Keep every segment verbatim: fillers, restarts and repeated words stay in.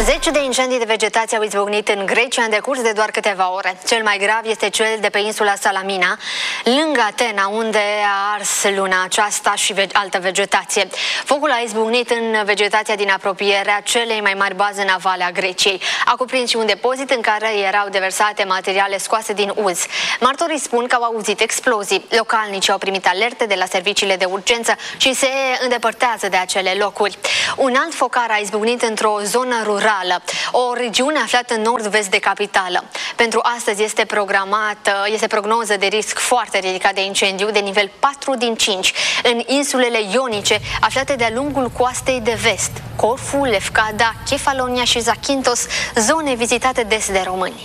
Zece de incendii de vegetație au izbucnit în Grecia în decurs de doar câteva ore. Cel mai grav este cel de pe insula Salamina, lângă Atena, unde a ars luna aceasta și ve- altă vegetație. Focul a izbucnit în vegetația din apropierea celei mai mari baze navale a Greciei. A cuprins și un depozit în care erau deversate materiale scoase din uz. Martorii spun că au auzit explozii. Localnicii au primit alerte de la serviciile de urgență și se îndepărtează de acele locuri. Un alt focar a izbucnit într-o zonă rurală, o regiune aflată în nord-vest de capitală. Pentru astăzi este programată, este prognoză de risc foarte ridicat de incendiu de nivel patru din cinci în insulele ionice aflate de-a lungul coastei de vest, Corfu, Lefkada, Kefalonia și Zakynthos, zone vizitate des de români.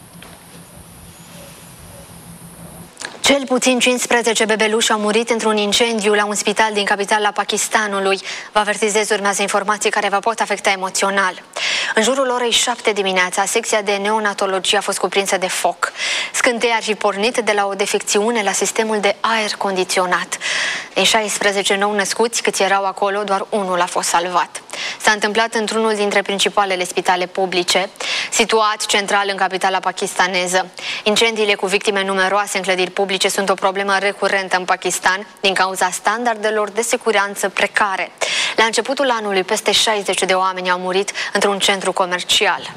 Cel puțin cincisprezece bebeluși au murit într-un incendiu la un spital din capitala Pakistanului. Vă avertizez, urmează informații care vă pot afecta emoțional. În jurul orei șapte dimineața, secția de neonatologie a fost cuprinsă de foc. Scânteia ar fi pornit de la o defecțiune la sistemul de aer condiționat. Din șaisprezece nou născuți câți erau acolo, doar unul a fost salvat. S-a întâmplat într-unul dintre principalele spitale publice, situat central în capitala pakistaneză. Incendiile cu victime numeroase în clădiri publice sunt o problemă recurentă în Pakistan din cauza standardelor de siguranță precare. La începutul anului, peste șaizeci de oameni au murit într-un centru comercial.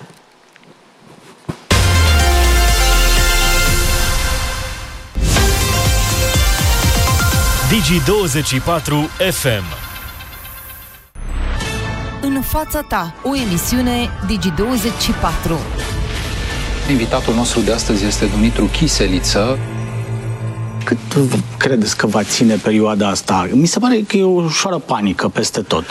Digi douăzeci și patru F M. În fața ta, o emisiune Digi douăzeci și patru. Invitatul nostru de astăzi este Dumitru Chiseliță. Cât credeți că va ține perioada asta? Mi se pare că e o ușoară panică peste tot.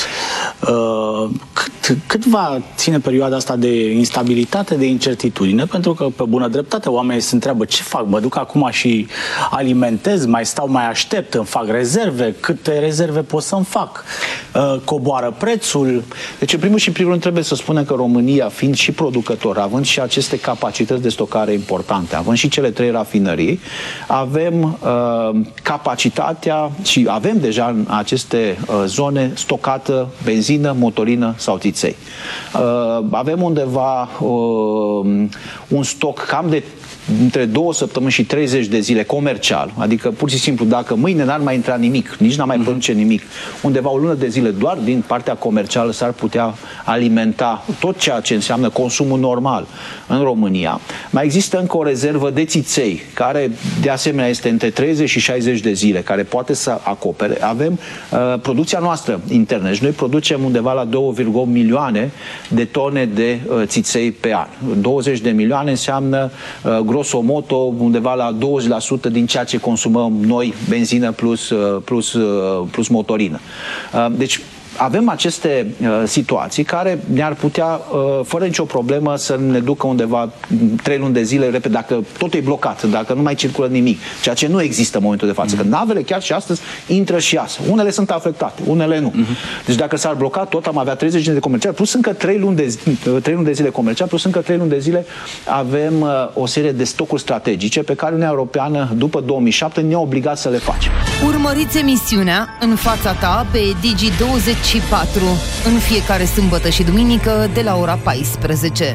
Cât, cât va ține perioada asta de instabilitate, de incertitudine? Pentru că, pe bună dreptate, oamenii se întreabă ce fac? Mă duc acum și alimentez, mai stau, mai aștept, îmi fac rezerve? Câte rezerve pot să-mi fac? Coboară prețul? Deci, în primul și primul rând, trebuie să spunem că România, fiind și producător, având și aceste capacități de stocare importante, având și cele trei rafinării, avem uh, capacitatea și avem deja în aceste uh, zone stocată benzină, motorină sau țiței. Uh, avem undeva uh, un stoc cam de între două săptămâni și treizeci de zile comercial, adică pur și simplu dacă mâine n-ar mai intra nimic, nici n-ar mai produce nimic, undeva o lună de zile doar din partea comercială s-ar putea alimenta tot ceea ce înseamnă consumul normal în România. Mai există încă o rezervă de țiței, care de asemenea este între treizeci și șaizeci de zile, care poate să acopere. Avem uh, producția noastră internă și noi producem undeva la două virgulă opt milioane de tone de uh, țiței pe an. douăzeci de milioane înseamnă uh, grosomodo undeva la douăzeci la sută din ceea ce consumăm noi, benzină plus, plus, plus motorină. Deci avem aceste uh, situații care ne-ar putea, uh, fără nicio problemă, să ne ducă undeva trei luni de zile, repede, dacă totul e blocat, dacă nu mai circulă nimic, ceea ce nu există în momentul de față. Mm-hmm. Că navele chiar și astăzi intră și iasă. Unele sunt afectate, unele nu. Mm-hmm. Deci dacă s-ar bloca tot, am avea treizeci de zile de comercial, plus încă trei luni de, trei luni de zile comercial, plus încă trei luni de zile avem uh, o serie de stocuri strategice pe care Uniunea Europeană, după două mii șapte, ne-a obligat să le facem. Urmăriți emisiunea În fața ta pe Digi douăzeci și patru în fiecare sâmbătă și duminică de la ora paisprezece.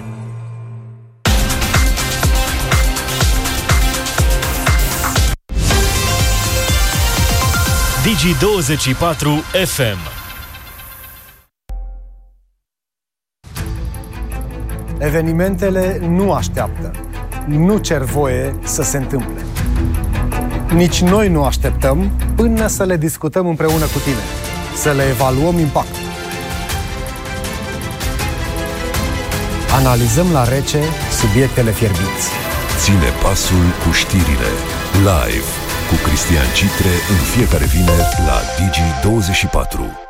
Digi douăzeci și patru F M. Evenimentele nu așteaptă, nu cer voie să se întâmple. Nici noi nu așteptăm până să le discutăm împreună cu tine, să le evaluăm impactul. Analizăm la rece subiectele fierbinți. Ține pasul cu știrile live cu Cristian Citre în fiecare vineri la Digi douăzeci și patru.